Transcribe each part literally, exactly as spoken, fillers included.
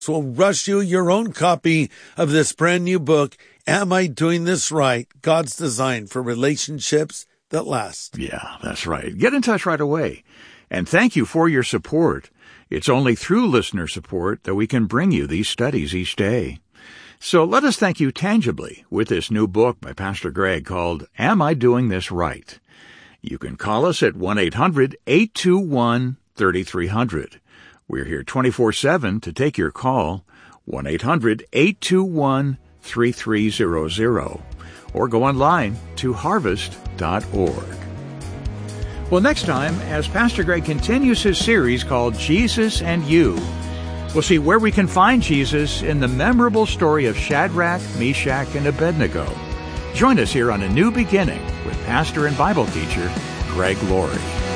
will rush you your own copy of this brand new book, Am I Doing This Right? God's Design for Relationships That Last. Yeah, that's right. Get in touch right away. And thank you for your support. It's only through listener support that we can bring you these studies each day. So let us thank you tangibly with this new book by Pastor Greg called Am I Doing This Right? You can call us at one eight hundred eight two one thirty-three hundred. We're here twenty-four seven to take your call, one eight hundred eight two one thirty-three hundred, or go online to harvest dot org. Well, next time, as Pastor Greg continues his series called Jesus and You, we'll see where we can find Jesus in the memorable story of Shadrach, Meshach, and Abednego. Join us here on A New Beginning with pastor and Bible teacher Greg Laurie.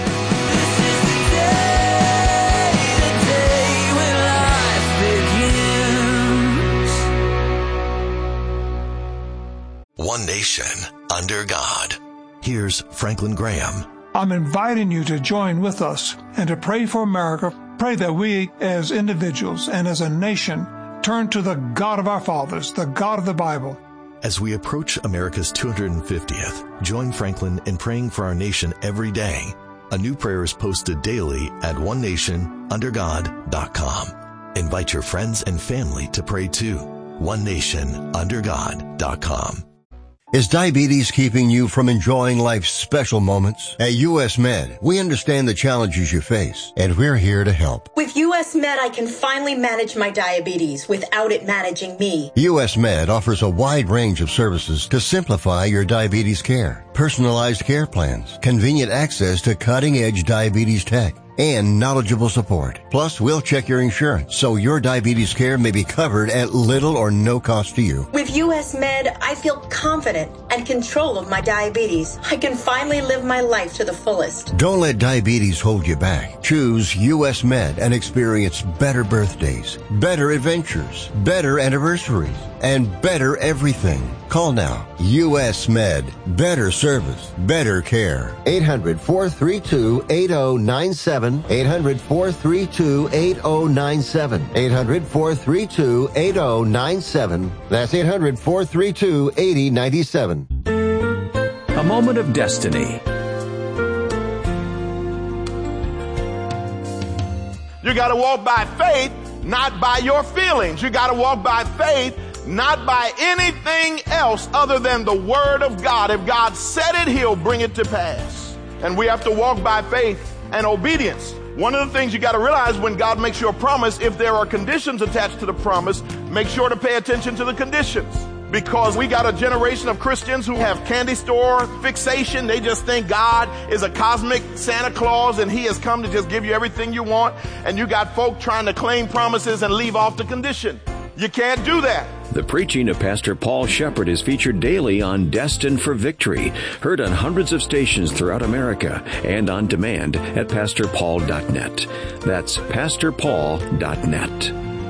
One nation under God. Here's Franklin Graham. I'm inviting you to join with us and to pray for America. Pray that we as individuals and as a nation turn to the God of our fathers, the God of the Bible. As we approach America's two hundred fiftieth, join Franklin in praying for our nation every day. A new prayer is posted daily at one nation under god dot com. Invite your friends and family to pray too. one nation under god dot com. Is diabetes keeping you from enjoying life's special moments? At U S Med, we understand the challenges you face, and we're here to help. With U S Med, I can finally manage my diabetes without it managing me. U S Med offers a wide range of services to simplify your diabetes care. Personalized care plans, convenient access to cutting-edge diabetes tech, and knowledgeable support. Plus, we'll check your insurance so your diabetes care may be covered at little or no cost to you. With U S Med, I feel confident and control of my diabetes. I can finally live my life to the fullest. Don't let diabetes hold you back. Choose U S Med and experience better birthdays, better adventures, better anniversaries, and better everything. Call now. U S Med. Better service. Better care. eight hundred, four three two, eight oh nine seven. eight hundred, four three two, eight oh nine seven. eight hundred, four three two, eight oh nine seven. That's eight hundred, four three two, eight oh nine seven. A moment of destiny. You got to walk by faith, not by your feelings. You got to walk by faith, not by anything else other than the Word of God. If God said it, He'll bring it to pass. And we have to walk by faith and obedience. One of the things you got to realize when God makes you a promise, if there are conditions attached to the promise, make sure to pay attention to the conditions. Because we got a generation of Christians who have candy store fixation. They just think God is a cosmic Santa Claus and He has come to just give you everything you want. And you got folk trying to claim promises and leave off the condition. You can't do that. The preaching of Pastor Paul Shepherd is featured daily on Destined for Victory, heard on hundreds of stations throughout America and on demand at pastor paul dot net. That's pastor paul dot net.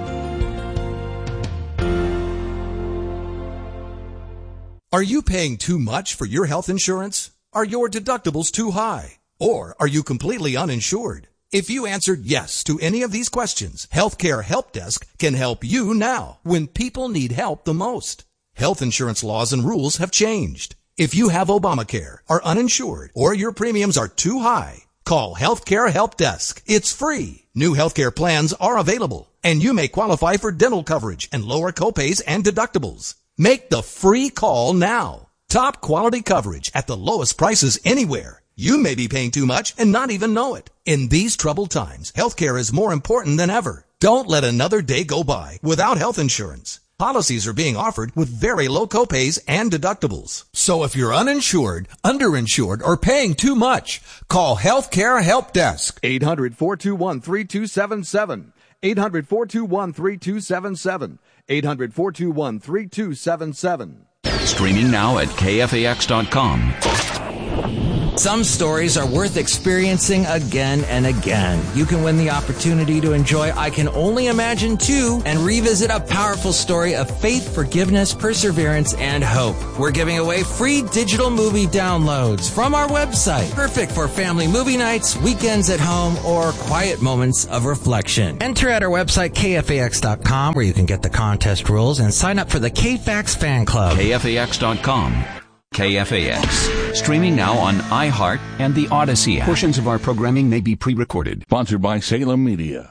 Are you paying too much for your health insurance? Are your deductibles too high? Or are you completely uninsured? If you answered yes to any of these questions, Healthcare Help Desk can help you now when people need help the most. Health insurance laws and rules have changed. If you have Obamacare, are uninsured, or your premiums are too high, call Healthcare Help Desk. It's free. New healthcare plans are available, and you may qualify for dental coverage and lower copays and deductibles. Make the free call now. Top quality coverage at the lowest prices anywhere. You may be paying too much and not even know it. In these troubled times, healthcare is more important than ever. Don't let another day go by without health insurance. Policies are being offered with very low copays and deductibles. So if you're uninsured, underinsured, or paying too much, call Healthcare Help Desk. eight hundred, four two one, three two seven seven. eight hundred, four two one, three two seven seven. eight hundred, four two one, three two seven seven. Streaming now at K F A X dot com. Some stories are worth experiencing again and again. You can win the opportunity to enjoy I Can Only Imagine two and revisit a powerful story of faith, forgiveness, perseverance, and hope. We're giving away free digital movie downloads from our website. Perfect for family movie nights, weekends at home, or quiet moments of reflection. Enter at our website, K F A X dot com, where you can get the contest rules and sign up for the K F A X fan club. K F A X dot com. K F A X. Streaming now on iHeart and the Odyssey app. Portions of our programming may be pre-recorded. Sponsored by Salem Media.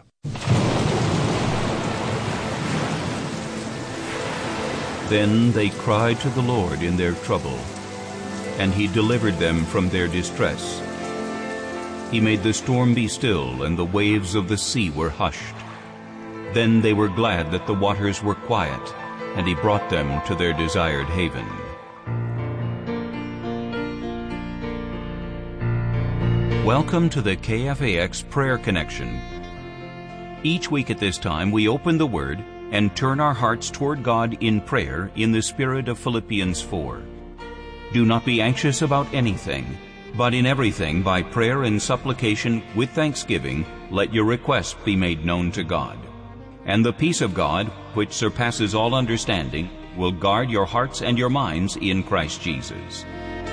Then they cried to the Lord in their trouble, and he delivered them from their distress. He made the storm be still, and the waves of the sea were hushed. Then they were glad that the waters were quiet, and he brought them to their desired haven. Welcome to the K F A X Prayer Connection. Each week at this time, we open the Word and turn our hearts toward God in prayer in the spirit of Philippians four. Do not be anxious about anything, but in everything by prayer and supplication with thanksgiving let your requests be made known to God. And the peace of God, which surpasses all understanding, will guard your hearts and your minds in Christ Jesus.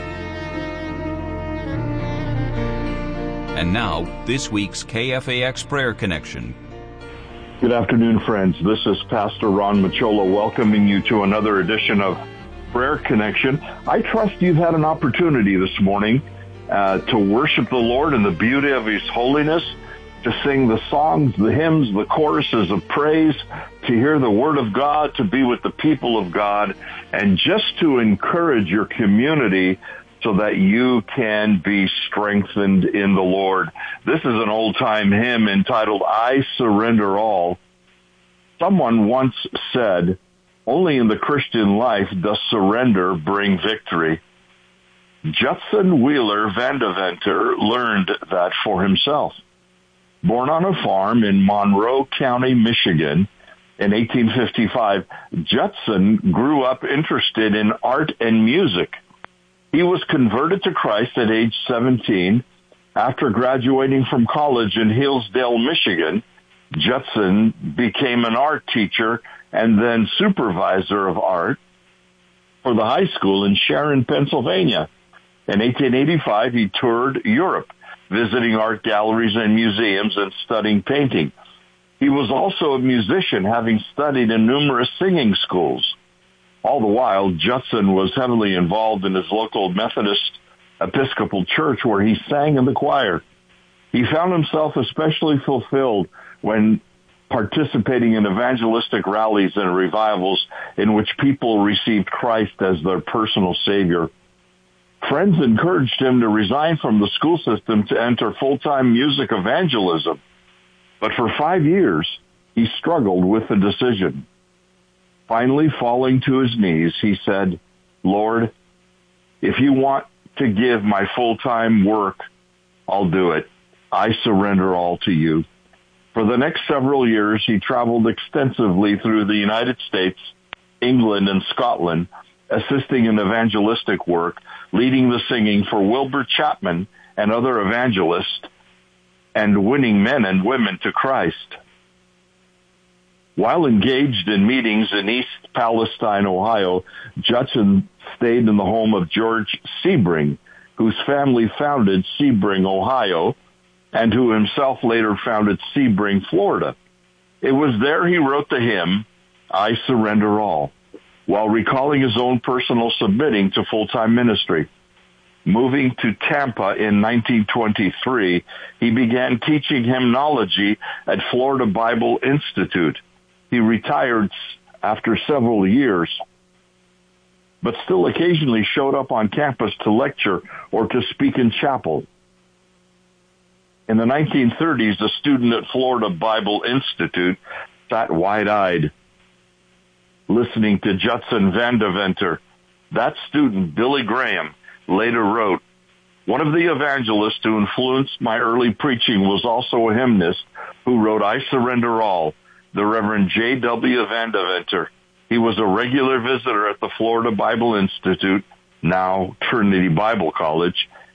And now, this week's K F A X Prayer Connection. Good afternoon, friends. This is Pastor Ron Machola welcoming you to another edition of Prayer Connection. I trust you've had an opportunity this morning uh, to worship the Lord in the beauty of His holiness, to sing the songs, the hymns, the choruses of praise, to hear the Word of God, to be with the people of God, and just to encourage your community so that you can be strengthened in the Lord. This is an old-time hymn entitled, I Surrender All. Someone once said, only in the Christian life does surrender bring victory. Judson Wheeler Vandeventer learned that for himself. Born on a farm in Monroe County, Michigan, in eighteen fifty-five, Judson grew up interested in art and music. He was converted to Christ at age seventeen. After graduating from college in Hillsdale, Michigan, Judson became an art teacher and then supervisor of art for the high school in Sharon, Pennsylvania. In eighteen eighty-five, he toured Europe, visiting art galleries and museums and studying painting. He was also a musician, having studied in numerous singing schools. All the while, Judson was heavily involved in his local Methodist Episcopal Church where he sang in the choir. He found himself especially fulfilled when participating in evangelistic rallies and revivals in which people received Christ as their personal Savior. Friends encouraged him to resign from the school system to enter full-time music evangelism. But for five years, he struggled with the decision. Finally, falling to his knees, he said, Lord, if you want to give my full-time work, I'll do it. I surrender all to you. For the next several years, he traveled extensively through the United States, England, and Scotland, assisting in evangelistic work, leading the singing for Wilbur Chapman and other evangelists, and winning men and women to Christ. While engaged in meetings in East Palestine, Ohio, Judson stayed in the home of George Sebring, whose family founded Sebring, Ohio, and who himself later founded Sebring, Florida. It was there he wrote the hymn, I Surrender All, while recalling his own personal submitting to full-time ministry. Moving to Tampa in nineteen twenty-three, he began teaching hymnology at Florida Bible Institute. He retired after several years, but still occasionally showed up on campus to lecture or to speak in chapel. In the nineteen thirties, a student at Florida Bible Institute sat wide-eyed, listening to Judson Vandeventer. That student, Billy Graham, later wrote, one of the evangelists who influenced my early preaching was also a hymnist who wrote I Surrender All, the Reverend J W Vandeventer. He was a regular visitor at the Florida Bible Institute, now Trinity Bible College,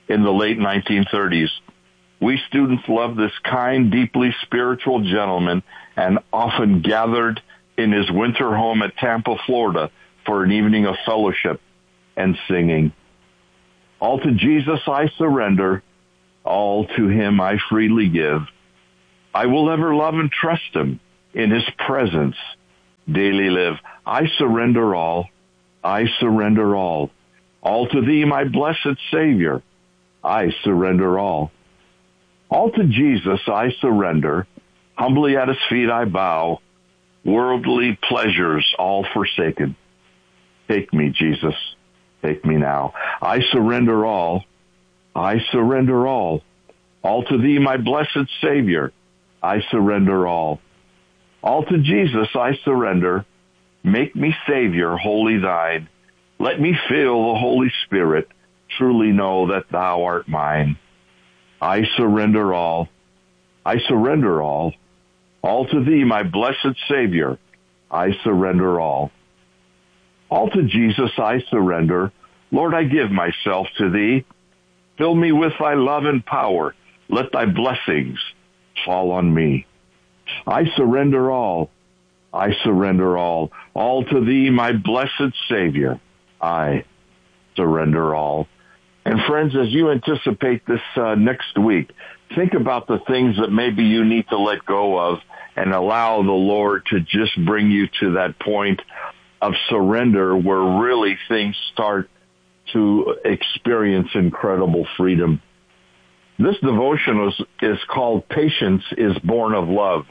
in the late nineteen thirties. We students loved this kind, deeply spiritual gentleman and often gathered in his winter home at Tampa, Florida for an evening of fellowship and singing. All to Jesus I surrender, all to him I freely give. I will ever love and trust him, in his presence daily live. I surrender all, I surrender all. All to thee, my blessed Savior, I surrender all. All to Jesus I surrender, humbly at his feet I bow, worldly pleasures all forsaken. Take me, Jesus, take me now. I surrender all, I surrender all. All to thee, my blessed Savior, I surrender all. All to Jesus I surrender, make me Savior, wholly thine. Let me feel the Holy Spirit, truly know that thou art mine. I surrender all, I surrender all. All to thee, my blessed Savior, I surrender all. All to Jesus I surrender. Lord, I give myself to thee. Fill me with thy love and power. Let thy blessings fall on me. I surrender all, I surrender all. All to thee, my blessed Savior, I surrender all. And friends, as you anticipate this uh, next week, think about the things that maybe you need to let go of and allow the Lord to just bring you to that point of surrender where really things start to experience incredible freedom. This devotion is, is called Patience is Born of Love.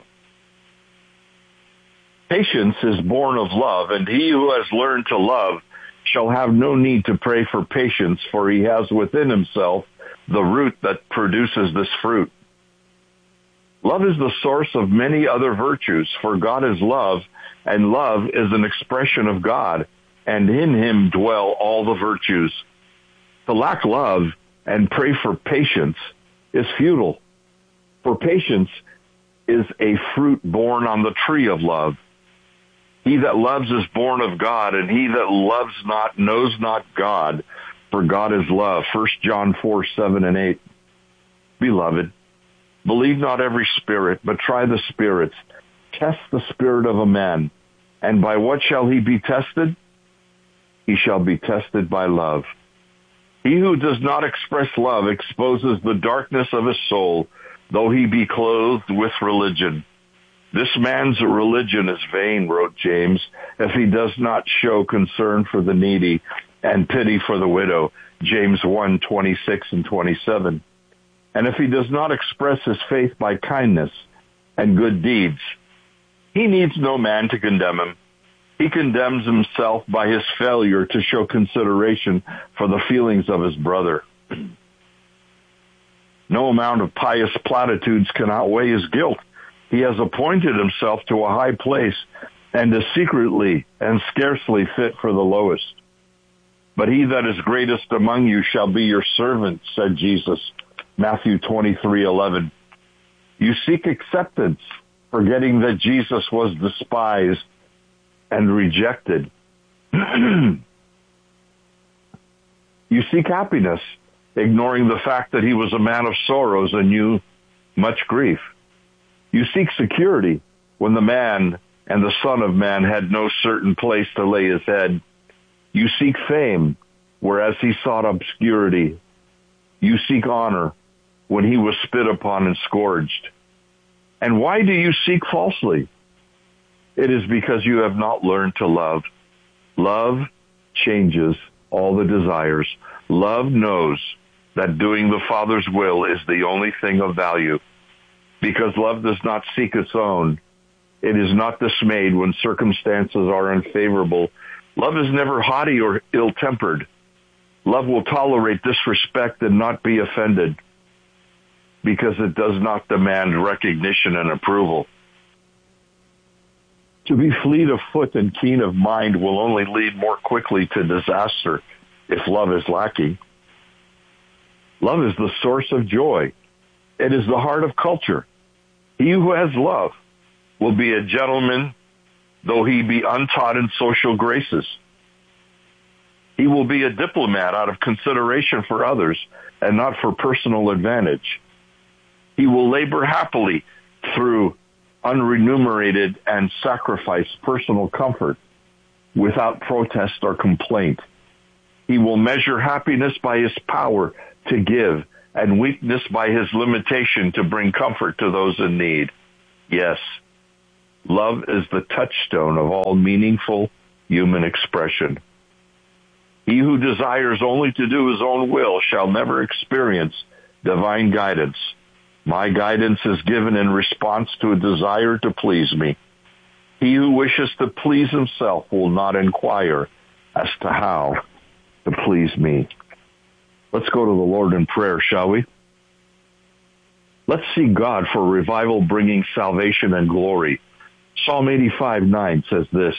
Patience is born of love, and he who has learned to love shall have no need to pray for patience, for he has within himself the root that produces this fruit. Love is the source of many other virtues, for God is love, and love is an expression of God, and in him dwell all the virtues. To lack love and pray for patience is futile, for patience is a fruit born on the tree of love. He that loves is born of God, and he that loves not knows not God, for God is love. First John four, seven and eight. Beloved, believe not every spirit, but try the spirits. Test the spirit of a man. And by what shall he be tested? He shall be tested by love. He who does not express love exposes the darkness of his soul, though he be clothed with religion. This man's religion is vain, wrote James, if he does not show concern for the needy and pity for the widow, James one, twenty-six and twenty-seven. And if he does not express his faith by kindness and good deeds, he needs no man to condemn him. He condemns himself by his failure to show consideration for the feelings of his brother. No amount of pious platitudes can outweigh his guilt. He has appointed himself to a high place and is secretly and scarcely fit for the lowest. But he that is greatest among you shall be your servant, said Jesus, Matthew twenty-three, eleven. You seek acceptance, forgetting that Jesus was despised and rejected. You seek happiness, ignoring the fact that he was a man of sorrows and knew much grief. You seek security when the man and the Son of Man had no certain place to lay his head. You seek fame, whereas he sought obscurity. You seek honor when he was spit upon and scourged. And why do you seek falsely? It is because you have not learned to love. Love changes all the desires. Love knows that doing the Father's will is the only thing of value. Because love does not seek its own. It is not dismayed when circumstances are unfavorable. Love is never haughty or ill-tempered. Love will tolerate disrespect and not be offended, because it does not demand recognition and approval. To be fleet of foot and keen of mind will only lead more quickly to disaster if love is lacking. Love is the source of joy. It is the heart of culture. He who has love will be a gentleman, though he be untaught in social graces. He will be a diplomat out of consideration for others and not for personal advantage. He will labor happily through unremunerated and sacrificed personal comfort without protest or complaint. He will measure happiness by his power to give and weakness by his limitation to bring comfort to those in need. Yes, love is the touchstone of all meaningful human expression. He who desires only to do his own will shall never experience divine guidance. My guidance is given in response to a desire to please me. He who wishes to please himself will not inquire as to how to please me. Let's go to the Lord in prayer, shall we? Let's see God for revival bringing salvation and glory. Psalm eighty-five nine says this,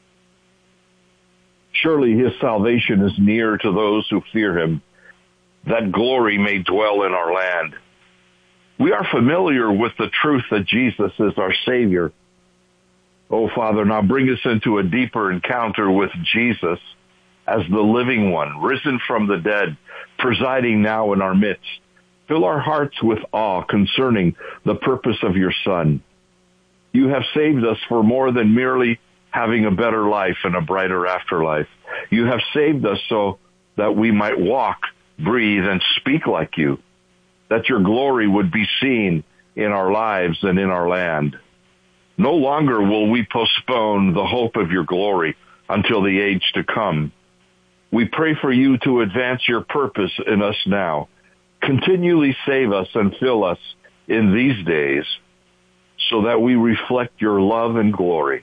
surely his salvation is near to those who fear him, that glory may dwell in our land. We are familiar with the truth that Jesus is our Savior. Oh, Father, now bring us into a deeper encounter with Jesus as the living one, risen from the dead, presiding now in our midst. Fill our hearts with awe concerning the purpose of your Son. You have saved us for more than merely having a better life and a brighter afterlife. You have saved us so that we might walk, breathe, and speak like you, that your glory would be seen in our lives and in our land. No longer will we postpone the hope of your glory until the age to come. We pray for you to advance your purpose in us now. Continually save us and fill us in these days so that we reflect your love and glory.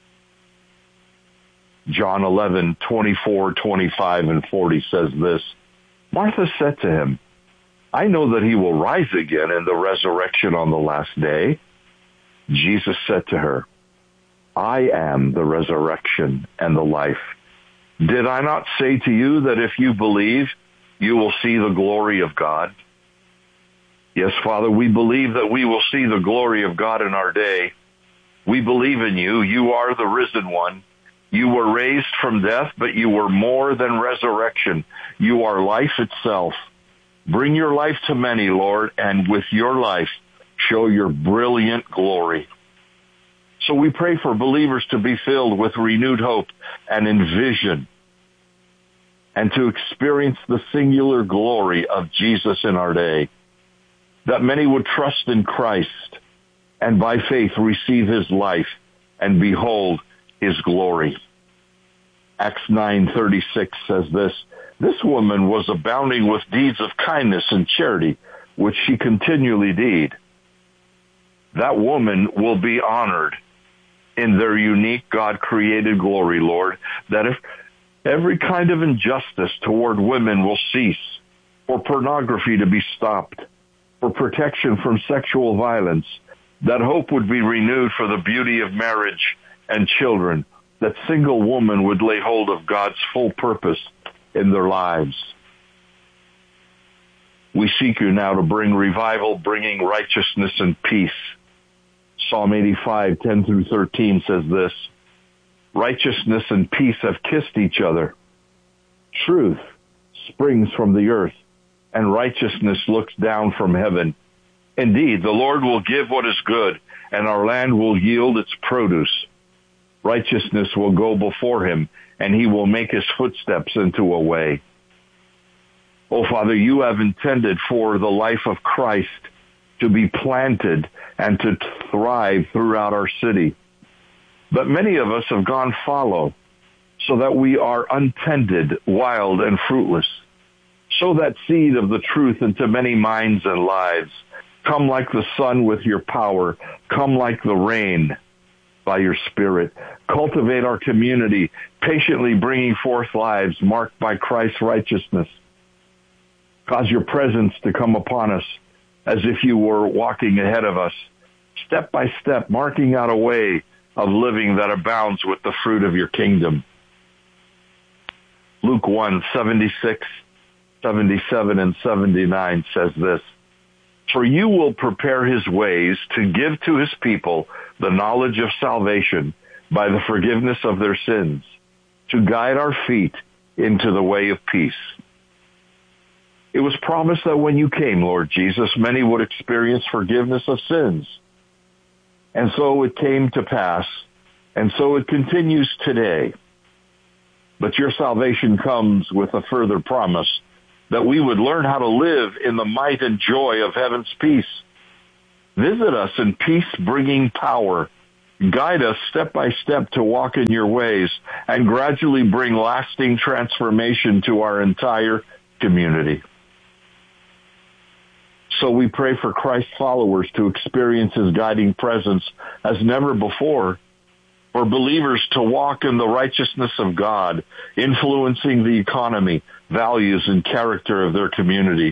John eleven, twenty-four, twenty-five, and forty says this, Martha said to him, I know that he will rise again in the resurrection on the last day. Jesus said to her, I am the resurrection and the life. Did I not say to you that if you believe, you will see the glory of God? Yes, Father, we believe that we will see the glory of God in our day. We believe in you. You are the risen one. You were raised from death, but you were more than resurrection. You are life itself. Bring your life to many, Lord, and with your life, show your brilliant glory. So we pray for believers to be filled with renewed hope and envision, and to experience the singular glory of Jesus in our day, that many would trust in Christ and by faith receive his life and behold his glory. Acts nine thirty-six says this, this woman was abounding with deeds of kindness and charity, which she continually did. That woman will be honored in their unique God-created glory, Lord, that if every kind of injustice toward women will cease, for pornography to be stopped, for protection from sexual violence, that hope would be renewed for the beauty of marriage and children, that single woman would lay hold of God's full purpose in their lives. We seek you now to bring revival, bringing righteousness and peace. Psalm eighty-five, ten through thirteen says this, righteousness and peace have kissed each other. Truth springs from the earth, and righteousness looks down from heaven. Indeed, the Lord will give what is good, and our land will yield its produce. Righteousness will go before him, and he will make his footsteps into a way. Oh, Father, you have intended for the life of Christ to be planted and to thrive throughout our city. But many of us have gone fallow, so that we are untended, wild, and fruitless. Sow that seed of the truth into many minds and lives. Come like the sun with your power. Come like the rain by your Spirit. Cultivate our community, patiently bringing forth lives marked by Christ's righteousness. Cause your presence to come upon us as if you were walking ahead of us, step by step, marking out a way of living that abounds with the fruit of your kingdom. Luke one, seventy-six, seventy-seven, and seventy-nine says this, for you will prepare his ways to give to his people the knowledge of salvation by the forgiveness of their sins, to guide our feet into the way of peace. It was promised that when you came, Lord Jesus, many would experience forgiveness of sins. And so it came to pass, and so it continues today. But your salvation comes with a further promise that we would learn how to live in the might and joy of heaven's peace. Visit us in peace-bringing power. Guide us step by step to walk in your ways and gradually bring lasting transformation to our entire community. So we pray for Christ's followers to experience his guiding presence as never before, for believers to walk in the righteousness of God, influencing the economy, values, and character of their community.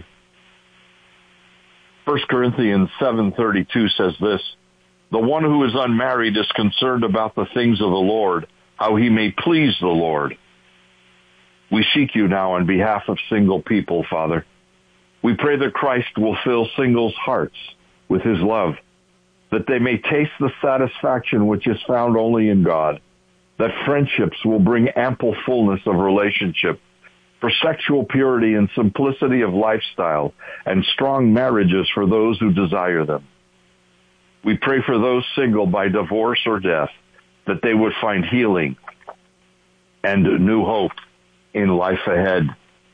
First Corinthians seven thirty-two says this, "The one who is unmarried is concerned about the things of the Lord, how he may please the Lord." We seek you now on behalf of single people, Father. We pray that Christ will fill singles' hearts with his love, that they may taste the satisfaction which is found only in God, that friendships will bring ample fullness of relationship, for sexual purity and simplicity of lifestyle, and strong marriages for those who desire them. We pray for those single by divorce or death, that they would find healing and new hope in life ahead.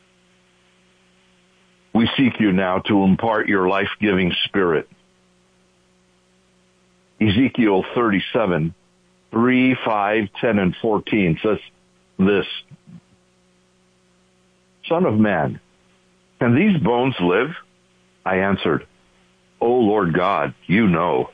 We seek you now to impart your life-giving spirit. Ezekiel thirty-seven, three, five, ten, and fourteen says this, "Son of man, can these bones live?" I answered, "O Lord God, you know."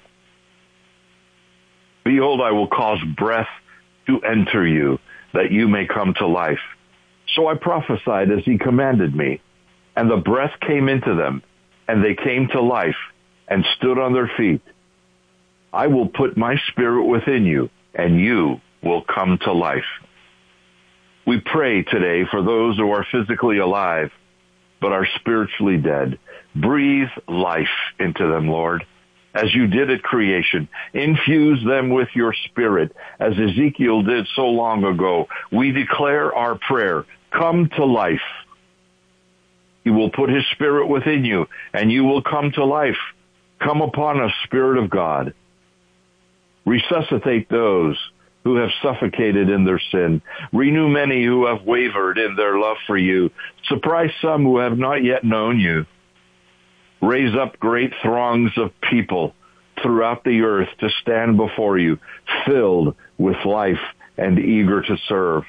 "Behold, I will cause breath to enter you, that you may come to life." So I prophesied as he commanded me, and the breath came into them, and they came to life and stood on their feet. I will put my spirit within you, and you will come to life. We pray today for those who are physically alive, but are spiritually dead. Breathe life into them, Lord, as you did at creation. Infuse them with your spirit, as Ezekiel did so long ago. We declare our prayer, come to life. He will put his spirit within you, and you will come to life. Come upon us, Spirit of God. Resuscitate those who have suffocated in their sin. Renew many who have wavered in their love for you. Surprise some who have not yet known you. Raise up great throngs of people throughout the earth to stand before you, filled with life and eager to serve.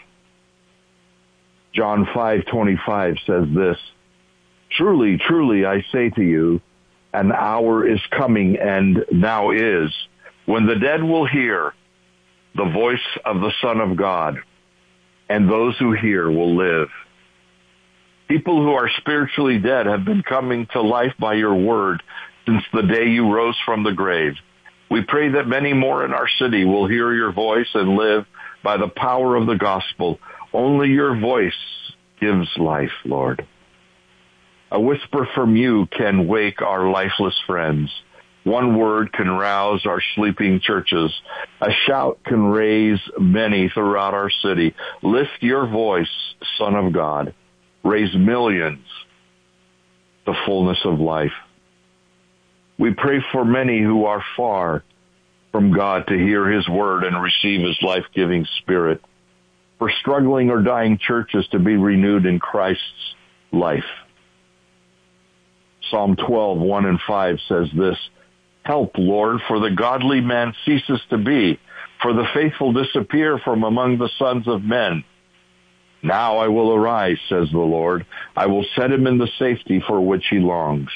John five twenty-five says this, "Truly, truly, I say to you, an hour is coming and now is, when the dead will hear the voice of the Son of God, and those who hear will live." People who are spiritually dead have been coming to life by your word since the day you rose from the grave. We pray that many more in our city will hear your voice and live by the power of the gospel. Only your voice gives life, Lord. A whisper from you can wake our lifeless friends. One word can rouse our sleeping churches. A shout can raise many throughout our city. Lift your voice, Son of God. Raise millions to fullness of life. We pray for many who are far from God to hear his word and receive his life-giving spirit. For struggling or dying churches to be renewed in Christ's life. Psalm twelve, one and five says this, "Help, Lord, for the godly man ceases to be, for the faithful disappear from among the sons of men. Now I will arise, says the Lord. I will set him in the safety for which he longs."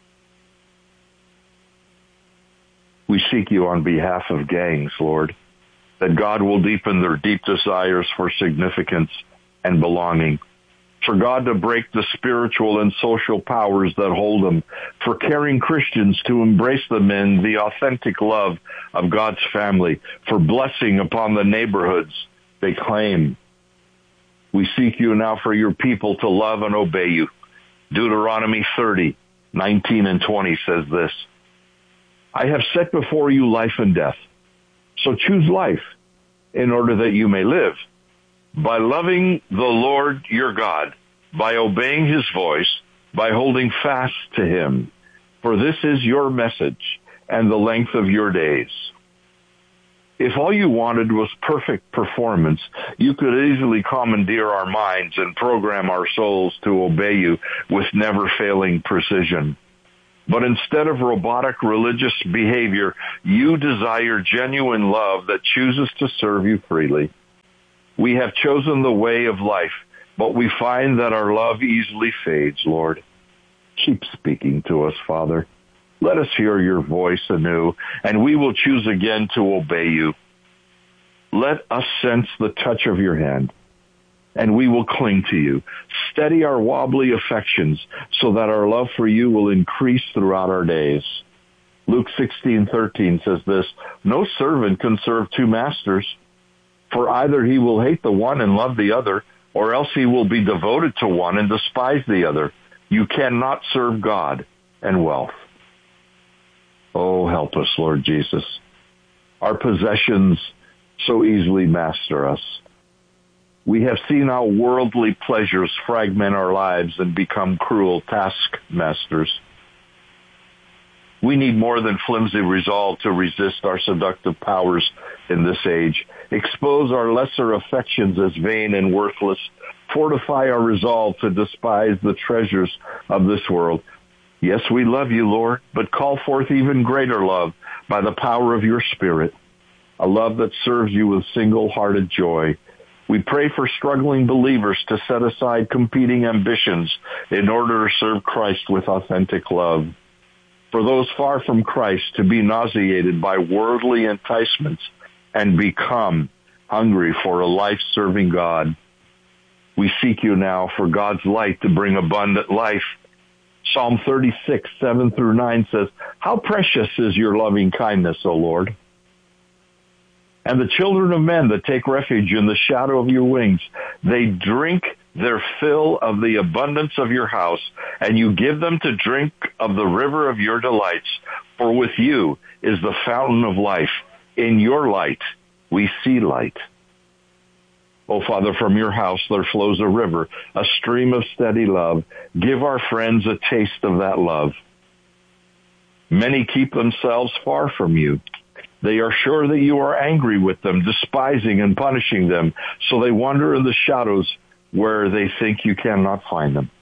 We seek you on behalf of gangs, Lord, that God will deepen their deep desires for significance and belonging, for God to break the spiritual and social powers that hold them, for caring Christians to embrace them in the authentic love of God's family, for blessing upon the neighborhoods they claim. We seek you now for your people to love and obey you. Deuteronomy thirty, nineteen and twenty says this, "I have set before you life and death, so choose life in order that you may live, by loving the Lord your God, by obeying his voice, by holding fast to him. For this is your message and the length of your days. If all you wanted was perfect performance, you could easily commandeer our minds and program our souls to obey you with never-failing precision. But instead of robotic religious behavior, you desire genuine love that chooses to serve you freely. We have chosen the way of life, but we find that our love easily fades, Lord. Keep speaking to us, Father. Let us hear your voice anew, and we will choose again to obey you. Let us sense the touch of your hand, and we will cling to you. Steady our wobbly affections so that our love for you will increase throughout our days. Luke sixteen thirteen says this, no servant can serve two masters, for either he will hate the one and love the other, or else he will be devoted to one and despise the other. You cannot serve God and wealth. Oh, help us, Lord Jesus. Our possessions so easily master us. We have seen how worldly pleasures fragment our lives and become cruel taskmasters. We need more than flimsy resolve to resist our seductive powers in this age. Expose our lesser affections as vain and worthless. Fortify our resolve to despise the treasures of this world. Yes, we love you, Lord, but call forth even greater love by the power of your Spirit, a love that serves you with single-hearted joy. We pray for struggling believers to set aside competing ambitions in order to serve Christ with authentic love. For those far from Christ to be nauseated by worldly enticements and become hungry for a life-serving God. We seek you now for God's light to bring abundant life. Psalm thirty-six, seven through nine says, how precious is your loving kindness, O Lord. And the children of men that take refuge in the shadow of your wings, they drink their fill of the abundance of your house, and you give them to drink of the river of your delights. For with you is the fountain of life. In your light we see light. Oh, Father, from your house there flows a river, a stream of steady love. Give our friends a taste of that love. Many keep themselves far from you. They are sure that you are angry with them, despising and punishing them, so they wander in the shadows where they think you cannot find them.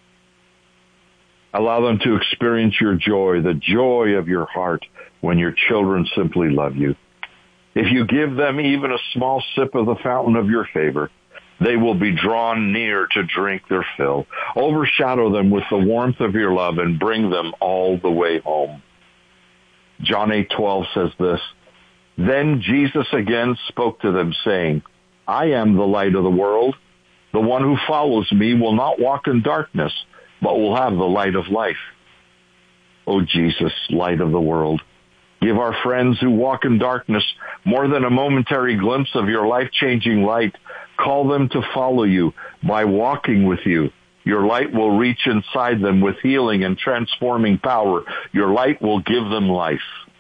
Allow them to experience your joy, the joy of your heart, when your children simply love you. If you give them even a small sip of the fountain of your favor, they will be drawn near to drink their fill. Overshadow them with the warmth of your love and bring them all the way home. John eight twelve says this, then Jesus again spoke to them, saying, I am the light of the world. The one who follows me will not walk in darkness, but will have the light of life. O Jesus, light of the world, give our friends who walk in darkness more than a momentary glimpse of your life-changing light. Call them to follow you by walking with you. Your light will reach inside them with healing and transforming power. Your light will give them life.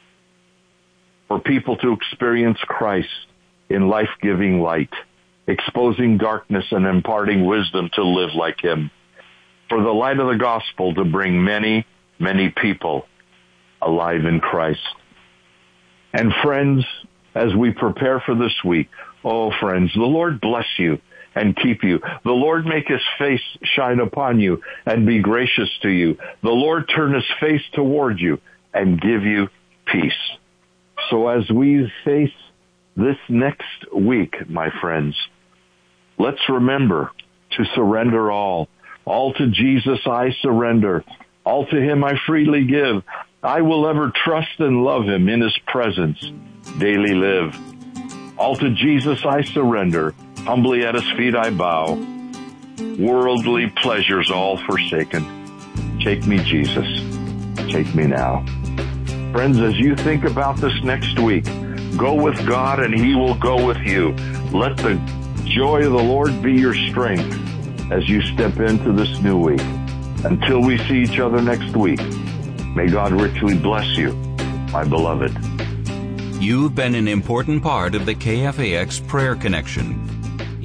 For people to experience Christ in life-giving light, exposing darkness and imparting wisdom to live like him. For the light of the gospel to bring many, many people alive in Christ. And friends, as we prepare for this week, oh friends, the Lord bless you and keep you. The Lord make his face shine upon you and be gracious to you. The Lord turn his face toward you and give you peace. So as we face this next week, my friends, let's remember to surrender all. All to Jesus I surrender. All to him I freely give. I will ever trust and love him in his presence. Daily live. All to Jesus I surrender. Humbly at his feet I bow. Worldly pleasures all forsaken. Take me, Jesus. Take me now. Friends, as you think about this next week, go with God and he will go with you. Let the joy of the Lord be your strength as you step into this new week. Until we see each other next week, may God richly bless you, my beloved. You've been an important part of the K F A X Prayer Connection.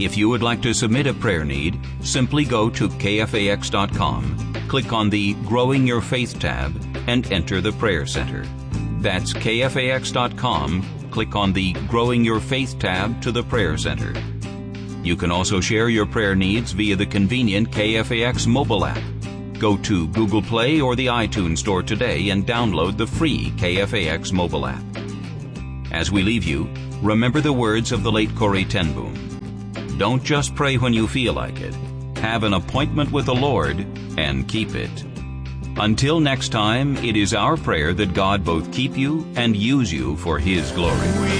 If you would like to submit a prayer need, simply go to K F A X dot com, click on the Growing Your Faith tab, and enter the Prayer Center. That's K F A X dot com, click on the Growing Your Faith tab to the Prayer Center. You can also share your prayer needs via the convenient K F A X mobile app. Go to Google Play or the iTunes Store today and download the free K F A X mobile app. As we leave you, remember the words of the late Corrie ten Boom. Don't just pray when you feel like it. Have an appointment with the Lord and keep it. Until next time, it is our prayer that God both keep you and use you for His glory.